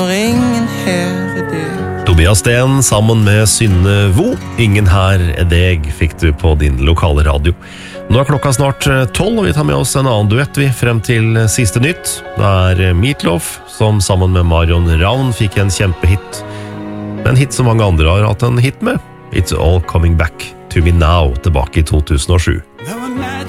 Ingen her er det. Tobias Sten sammen med Synne Vo. Ingen her er deg fikk du på din lokale radio. Nå er klokka snart 12, og vi tar med oss en annen duett vi frem til siste nytt. Det er Meatloaf som sammen med Marion Ravn fikk en kjempehit. En hit som mange andre har hatt en hit med. It's All Coming Back to Me Now, tilbake i 2007. There were